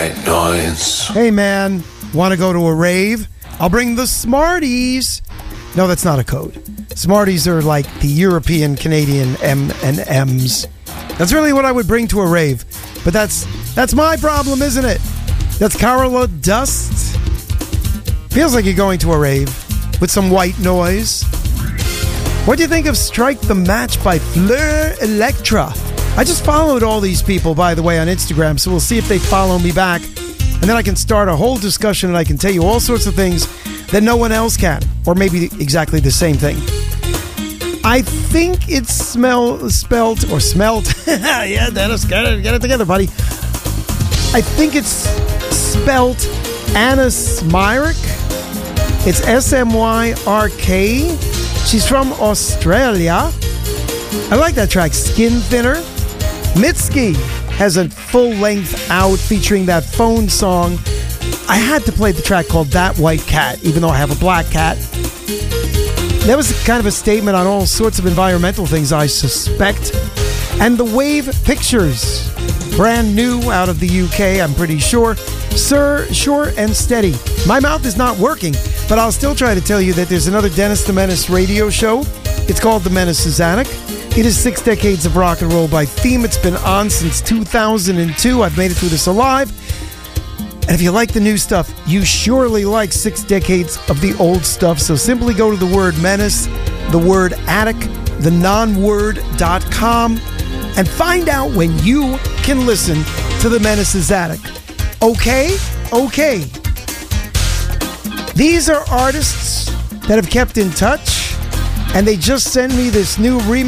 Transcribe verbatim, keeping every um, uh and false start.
white noise. Hey man, want to go to a rave? I'll bring the Smarties. No, that's not a code. Smarties are like the European Canadian M and M's. That's really what I would bring to a rave. But that's that's my problem, isn't it? That's Carola Dust. Feels like you're going to a rave with some white noise. What do you think of Strike the Match by Fleur Electra? I just followed all these people, by the way, on Instagram, so we'll see if they follow me back. And then I can start a whole discussion and I can tell you all sorts of things that no one else can. Or maybe exactly the same thing. I think it's smell, spelt, or smelt. Yeah, Dennis, get it, get it together, buddy. I think it's spelt Anna Smyrick. It's S M Y R K. She's from Australia. I like that track, Skin Thinner. Mitski has a full length out featuring that phone song. I had to play the track called That White Cat, even though I have a black cat. That was kind of a statement on all sorts of environmental things, I suspect. And The Wave Pictures, brand new out of the U K, I'm pretty sure. Sir, Sure and Steady. My mouth is not working, but I'll still try to tell you that there's another Dennis the Menace radio show. It's called The Menace is Zanuck. It is six decades of rock and roll by theme. It's been on since two thousand two. I've made it through this alive. And if you like the new stuff, you surely like six decades of the old stuff. So simply go to the word menace, the word attic, the non-word dot com, and find out when you can listen to The Menace is Attic. Okay? Okay. These are artists that have kept in touch, and they just sent me this new remix.